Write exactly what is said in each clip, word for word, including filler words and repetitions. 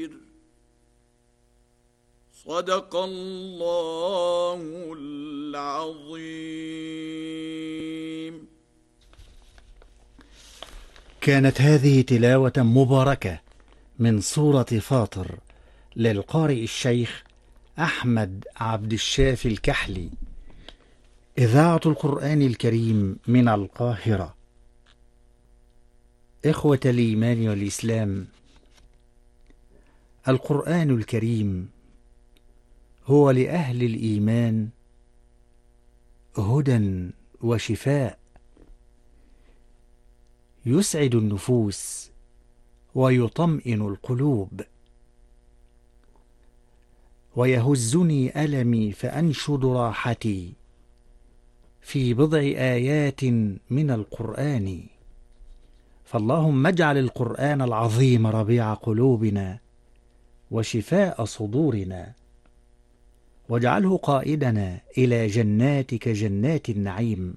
صدق الله العظيم. كانت هذه تلاوة مباركة من سورة فاطر للقارئ الشيخ أحمد عبد الشافي الكحلي، إذاعة القرآن الكريم من القاهرة. إخوة الإيمان والإسلام، القرآن الكريم هو لأهل الإيمان هدى وشفاء، يسعد النفوس ويطمئن القلوب، ويهزني ألمي فأنشد راحتي في بضع آيات من القرآن. فاللهم اجعل القرآن العظيم ربيع قلوبنا وشفاء صدورنا، واجعله قائدنا إلى جناتك جنات النعيم.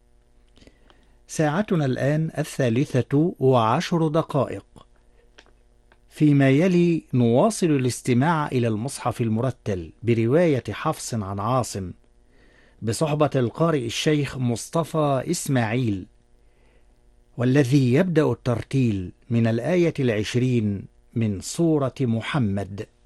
ساعتنا الآن الثالثة وعشر دقائق. فيما يلي نواصل الاستماع إلى المصحف المرتل برواية حفص عن عاصم بصحبة القارئ الشيخ مصطفى إسماعيل، والذي يبدأ الترتيل من الآية العشرين من سورة محمد.